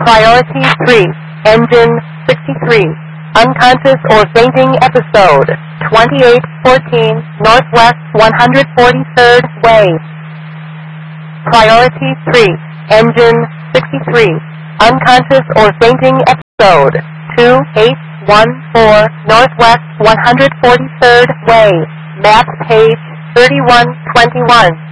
Priority 3, Engine 63, Unconscious or Fainting Episode, 2814 Northwest 143rd Way. Priority 3, Engine 63, Unconscious or Fainting Episode, 2814 Northwest 143rd Way, map page 3121.